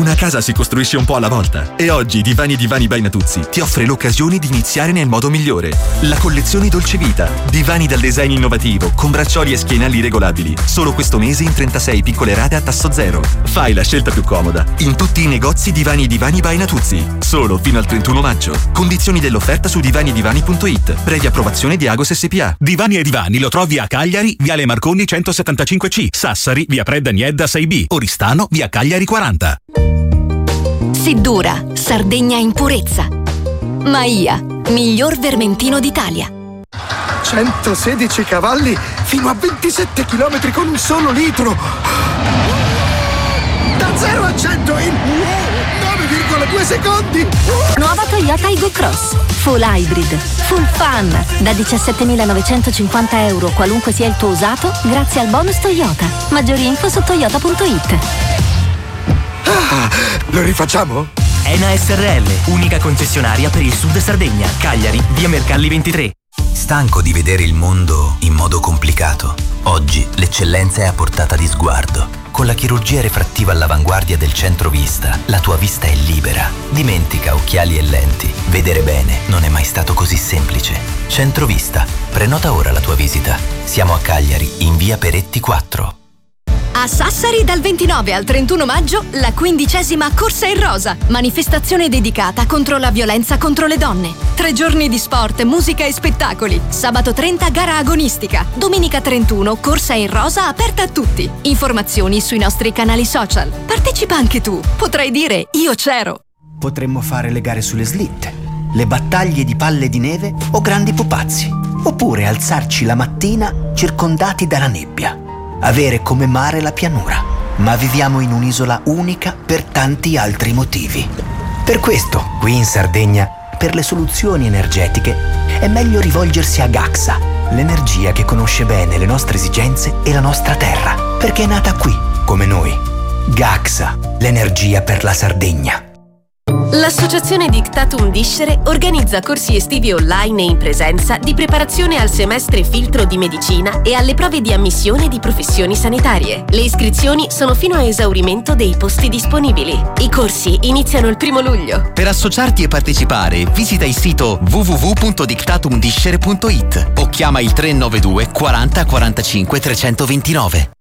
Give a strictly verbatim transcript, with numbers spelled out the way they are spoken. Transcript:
Una casa si costruisce un po' alla volta e oggi Divani e Divani by Natuzzi ti offre l'occasione di iniziare nel modo migliore. La collezione Dolce Vita, divani dal design innovativo con braccioli e schienali regolabili. Solo questo mese in trentasei piccole rate a tasso zero. Fai la scelta più comoda in tutti i negozi Divani e Divani by Natuzzi. Solo fino al trentuno maggio. Condizioni dell'offerta su divani e divani punto it. Previa approvazione di Agos S P A. Divani e Divani lo trovi a Cagliari, Viale Marconi centosettantacinque C, Sassari, via Predda Niedda sei B, Oristano, via Cagliari quaranta. Siddura, Sardegna in purezza. Maia, miglior vermentino d'Italia. centosedici cavalli fino a ventisette chilometri con un solo litro. Da zero a cento in nove virgola due secondi. Nuova Toyota Aygo Cross. Full hybrid, full fun. Da diciassettemilanovecentocinquanta euro qualunque sia il tuo usato, grazie al bonus Toyota. Maggiori info su toyota punto it. Ah, lo rifacciamo? Ena S R L, unica concessionaria per il Sud Sardegna. Cagliari, via Mercalli ventitré. Stanco di vedere il mondo in modo complicato? Oggi l'eccellenza è a portata di sguardo. Con la chirurgia refrattiva all'avanguardia del Centrovista, la tua vista è libera. Dimentica occhiali e lenti. Vedere bene non è mai stato così semplice. Centrovista. Prenota ora la tua visita. Siamo a Cagliari, in via Peretti quattro. A Sassari dal ventinove al trentuno maggio la quindicesima Corsa in Rosa, manifestazione dedicata contro la violenza contro le donne. Tre giorni di sport, musica e spettacoli. Sabato trenta gara agonistica. Domenica trentuno Corsa in Rosa aperta a tutti. Informazioni sui nostri canali social. Partecipa anche tu. Potrai dire io c'ero. Potremmo fare le gare sulle slitte, le battaglie di palle di neve o grandi pupazzi. Oppure alzarci la mattina circondati dalla nebbia. Avere come mare la pianura, ma viviamo in un'isola unica per tanti altri motivi. Per questo, qui in Sardegna, per le soluzioni energetiche, è meglio rivolgersi a Gaxa, l'energia che conosce bene le nostre esigenze e la nostra terra, perché è nata qui, come noi. Gaxa, l'energia per la Sardegna. L'Associazione Dictatum Discere organizza corsi estivi online e in presenza di preparazione al semestre filtro di medicina e alle prove di ammissione di professioni sanitarie. Le iscrizioni sono fino a esaurimento dei posti disponibili. I corsi iniziano il primo luglio. Per associarti e partecipare, visita il sito w w w punto dictatum discere punto it o chiama il tre nove due quaranta quarantacinque trecentoventinove.